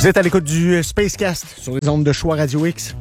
Vous êtes à l'écoute du Spacecast sur les ondes de Choix Radio X.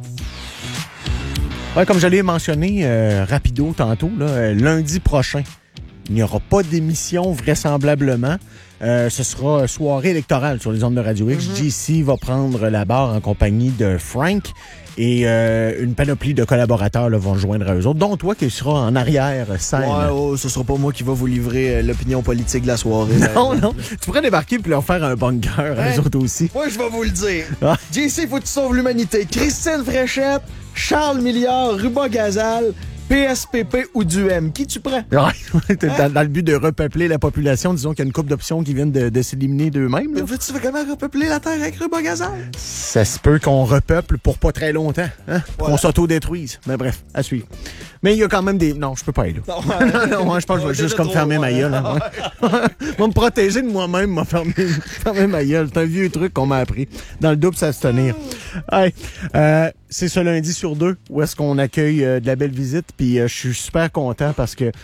Ouais, comme je l'ai mentionné rapido tantôt, là, lundi prochain, il n'y aura pas d'émission vraisemblablement. Ce sera soirée électorale sur les ondes de Radio X. JC va prendre la barre en compagnie de Frank et une panoplie de collaborateurs là, vont joindre à eux autres, dont toi qui seras en arrière scène. Ouais, ce sera pas moi qui va vous livrer l'opinion politique de la soirée. Non. Tu pourrais débarquer puis leur faire un bunker à eux autres aussi. Moi, je vais vous le dire. Ah. JC, faut que tu sauves l'humanité. Christine Fréchette, Charles Milliard, Ruba Gazal, PSPP ou Duhem. Qui tu prends? Ouais, dans le but de repeupler la population, disons qu'il y a une couple d'options qui viennent de s'éliminer d'eux-mêmes. Mais tu veux comment repeupler la Terre avec Ruba Gazal? Ça se peut qu'on repeuple pour pas très longtemps, hein? Qu'on s'auto-détruise. Mais bref, à suivre. Mais il y a quand même des... Non, je peux pas aller là. Non, je pense que je vais juste comme fermer ma gueule. Hein, ouais. Va me protéger de moi-même, m'a fermer ma gueule. C'est un vieux truc qu'on m'a appris. Dans le double, ça se tenir. Hey, c'est ce lundi sur 2 où est-ce qu'on accueille de la belle visite. Puis je suis super content parce que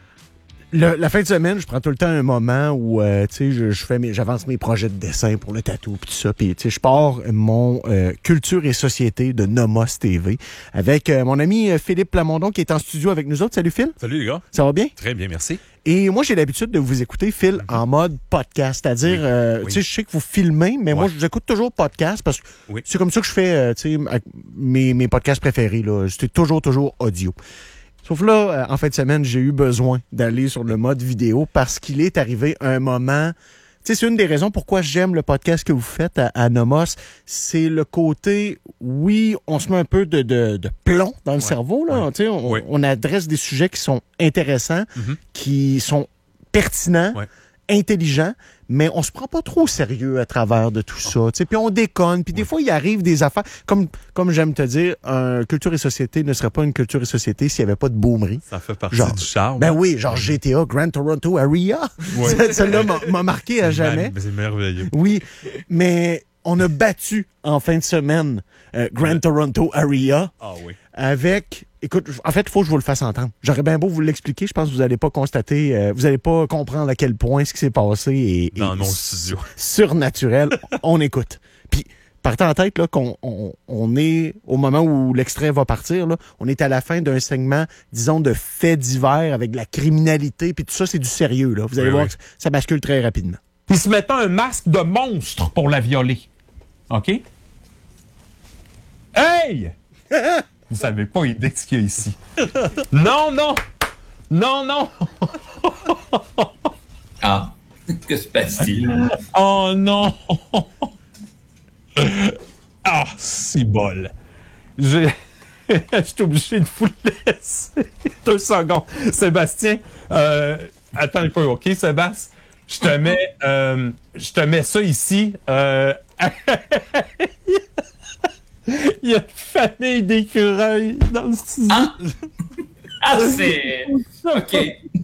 la fin de semaine, je prends tout le temps un moment où j'avance mes projets de dessin pour le tatou puis tout ça. Puis je pars mon Culture et Société de Nomos TV avec mon ami Philippe Plamondon qui est en studio avec nous autres. Salut Phil. Salut les gars. Ça va bien? Très bien, merci. Et moi, j'ai l'habitude de vous écouter, Phil, en mode podcast. C'est-à-dire, je sais que vous filmez, mais moi, je vous écoute toujours podcast parce que c'est comme ça que je fais avec mes podcasts préférés. C'est toujours audio. Sauf là, en fin de semaine, j'ai eu besoin d'aller sur le mode vidéo parce qu'il est arrivé un moment... C'est une des raisons pourquoi j'aime le podcast que vous faites à Nomos. C'est le côté, on se met un peu de plomb dans le cerveau. Là. On adresse des sujets qui sont intéressants, qui sont pertinents, intelligents, mais on se prend pas trop au sérieux à travers de tout ça. Puis on déconne, puis des fois, il arrive des affaires. Comme j'aime te dire, Culture et Société ne serait pas une Culture et Société s'il n'y avait pas de boomerie. Ça fait partie du charme. Ben oui, genre GTA, Grand Toronto Area. Celle-là m'a marqué à jamais. C'est merveilleux. Oui, mais on a battu en fin de semaine Grand Toronto Area avec... Écoute, en fait, il faut que je vous le fasse entendre. J'aurais bien beau vous l'expliquer, je pense que vous n'allez pas constater, vous n'allez pas comprendre à quel point ce qui s'est passé est dans mon studio surnaturel. On écoute. Puis, partez en tête là, on est, au moment où l'extrait va partir, là, on est à la fin d'un segment, disons, de faits divers avec de la criminalité, puis tout ça, c'est du sérieux. Là. Vous allez voir que ça bascule très rapidement. Il se mettait un masque de monstre pour la violer. OK? Hey! Vous n'avez pas idée de ce qu'il y a ici. Non! Ah, que se passe-t-il? Oh non! Ah, c'est bol. Je suis obligé de vous le laisser. 2 secondes. Sébastien, attends un peu, OK, Sébastien? Je te mets ça ici. Il y a une famille d'écureuils dans le studio. Ah, c'est... OK.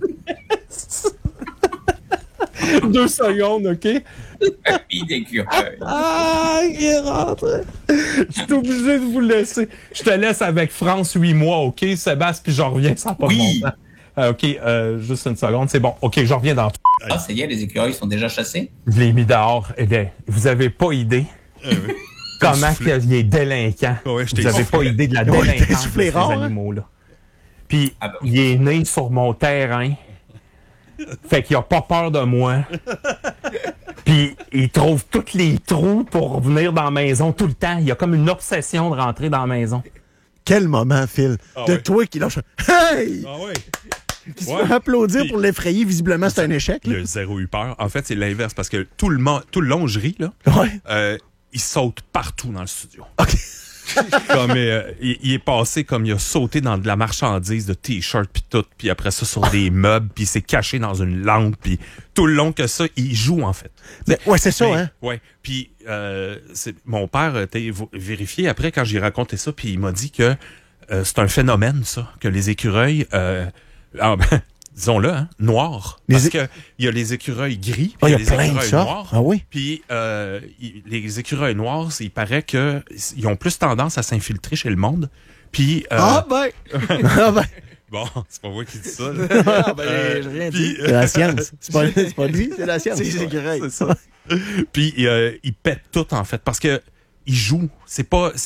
2 secondes, OK? Famille d'écureuils. Il est rentré. Je suis obligé de vous laisser. Je te laisse avec France 8 mois, OK, Sébastien, puis je reviens sans pas longtemps. OK, juste une seconde. C'est bon. OK, je reviens dans... Ah, ça y est, les écureuils sont déjà chassés? Je l'ai mis dehors. Eh bien, vous avez pas idée comment il est délinquant. Vous avez pas idée de la délinquance de ces animaux-là. Puis, il est né sur mon terrain. Fait qu'il a pas peur de moi. Puis, il trouve tous les trous pour venir dans la maison tout le temps. Il a comme une obsession de rentrer dans la maison. Quel moment, Phil, toi qui lâche Hey! Qui se fait applaudir pour l'effrayer, visiblement, c'est un échec. Il a zéro eu peur. En fait, c'est l'inverse, parce que tout le long, je ris, là. Il saute partout dans le studio. OK. Comme il est passé comme il a sauté dans de la marchandise de t-shirts puis tout, puis après ça sur des meubles, puis il s'est caché dans une lampe, puis tout le long que ça, il joue en fait. C'est ça, hein. Ouais. Puis mon père a été vérifié après quand j'ai raconté ça, puis il m'a dit que c'est un phénomène ça, que les écureuils disons-le, hein, noirs. Parce que il y a les écureuils gris, puis il y a les écureuils noirs. Ah oui. Puis les écureuils noirs, il paraît que ils ont plus tendance à s'infiltrer chez le monde. Puis Bon, c'est pas moi qui dis ça. Ah, ben, j'ai rien dit. C'est la science. C'est pas lui, c'est la science. C'est correct. C'est ça. Puis il pète tout, en fait, parce que il joue. C'est pas